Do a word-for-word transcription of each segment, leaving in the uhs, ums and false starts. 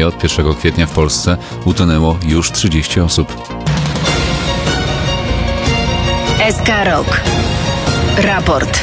alarmuje, od pierwszego kwietnia w Polsce utonęło już trzydzieści osób. S K Rok. Raport.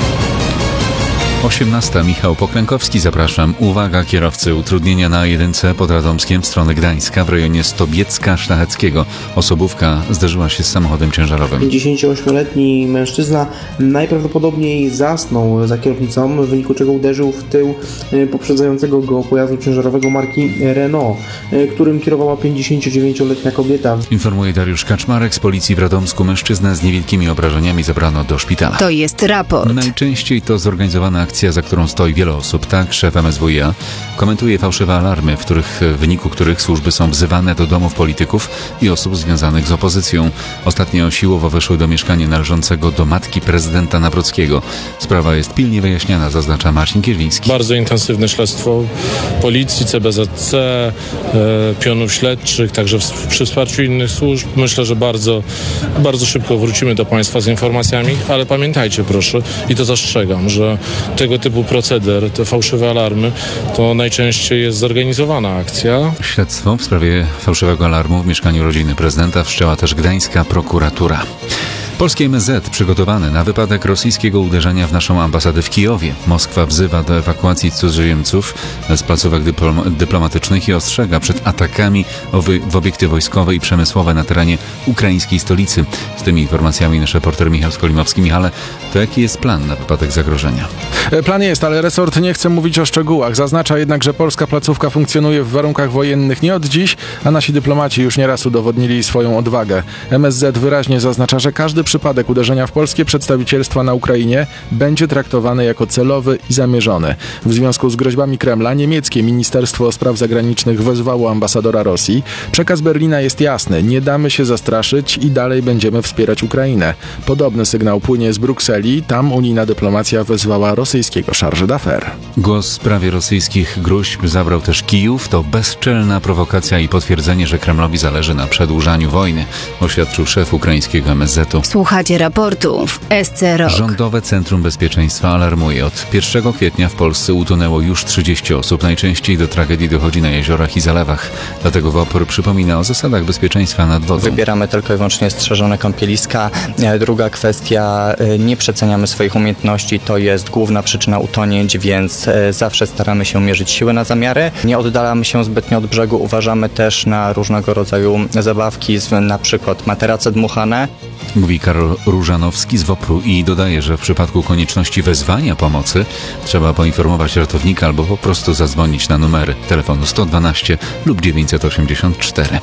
osiemnasta. Michał Pokrękowski, zapraszam. Uwaga kierowcy, utrudnienia na A jeden pod Radomskiem w stronę Gdańska w rejonie Stobiecka Szlacheckiego. Osobówka zderzyła się z samochodem ciężarowym. pięćdziesięcioośmioletni mężczyzna najprawdopodobniej zasnął za kierownicą, w wyniku czego uderzył w tył poprzedzającego go pojazdu ciężarowego marki Renault, którym kierowała pięćdziesięciodziewięcioletnia kobieta. Informuje Dariusz Kaczmarek z policji w Radomsku. Mężczyznę z niewielkimi obrażeniami zabrano do szpitala. To jest raport. Najczęściej to zorganizowana akcja, za którą stoi wiele osób. Tak szef M S W i A komentuje fałszywe alarmy, w, których, w wyniku których służby są wzywane do domów polityków i osób związanych z opozycją. Ostatnio siłowo weszły do mieszkania należącego do matki prezydenta Nawrockiego. Sprawa jest pilnie wyjaśniana, zaznacza Marcin Kierwiński. Bardzo intensywne śledztwo policji, C B Z C, e, pionów śledczych, także w, przy wsparciu innych służb. Myślę, że bardzo, bardzo szybko wrócimy do Państwa z informacjami, ale pamiętajcie proszę, i to zastrzegam, że tego typu proceder, te fałszywe alarmy, to najczęściej jest zorganizowana akcja. Śledztwo w sprawie fałszywego alarmu w mieszkaniu rodziny prezydenta wszczęła też gdańska prokuratura. Polskie M S Z przygotowane na wypadek rosyjskiego uderzenia w naszą ambasadę w Kijowie. Moskwa wzywa do ewakuacji cudzoziemców z placówek dyplom- dyplomatycznych i ostrzega przed atakami w obiekty wojskowe i przemysłowe na terenie ukraińskiej stolicy. Z tymi informacjami nasz reporter Michał Skolimowski. Michale, to jaki jest plan na wypadek zagrożenia? Plan jest, ale resort nie chce mówić o szczegółach. Zaznacza jednak, że polska placówka funkcjonuje w warunkach wojennych nie od dziś, a nasi dyplomaci już nieraz udowodnili swoją odwagę. M S Z wyraźnie zaznacza, że każdy przypadek uderzenia w polskie przedstawicielstwa na Ukrainie będzie traktowany jako celowy i zamierzony. W związku z groźbami Kremla niemieckie Ministerstwo Spraw Zagranicznych wezwało ambasadora Rosji. Przekaz Berlina jest jasny. Nie damy się zastraszyć i dalej będziemy wspierać Ukrainę. Podobny sygnał płynie z Brukseli. Tam unijna dyplomacja wezwała rosyjskiego charge d'affaires. Głos w sprawie rosyjskich gruźb zabrał też Kijów. To bezczelna prowokacja i potwierdzenie, że Kremlowi zależy na przedłużaniu wojny, oświadczył szef ukraińskiego M S Z-u. Słuchacie raportu w S C Rok. Rządowe Centrum Bezpieczeństwa alarmuje. Od pierwszego kwietnia w Polsce utonęło już trzydzieści osób. Najczęściej do tragedii dochodzi na jeziorach i zalewach. Dlatego W O P R przypomina o zasadach bezpieczeństwa nad wodą. Wybieramy tylko i wyłącznie strzeżone kąpieliska. Druga kwestia, nie przeceniamy swoich umiejętności. To jest główna przyczyna utonięć, więc zawsze staramy się mierzyć siły na zamiary. Nie oddalamy się zbytnio od brzegu. Uważamy też na różnego rodzaju zabawki, na przykład materace dmuchane. Mówi Karol Różanowski z W O P R u i dodaje, że w przypadku konieczności wezwania pomocy trzeba poinformować ratownika albo po prostu zadzwonić na numery telefonu sto dwanaście lub dziewięćset osiemdziesiąt cztery.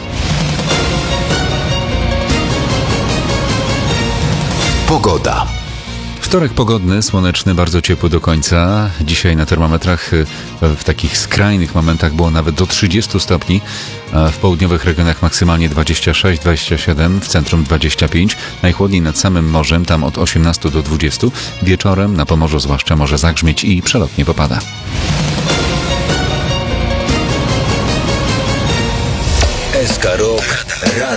Pogoda. Wtorek pogodny, słoneczny, bardzo ciepły do końca. Dzisiaj na termometrach w takich skrajnych momentach było nawet do trzydziestu stopni. W południowych regionach maksymalnie dwadzieścia sześć dwadzieścia siedem, w centrum dwadzieścia pięć. Najchłodniej nad samym morzem, tam od osiemnastu do dwudziestu. Wieczorem na Pomorzu zwłaszcza może zagrzmieć i przelotnie popada. S K Rok.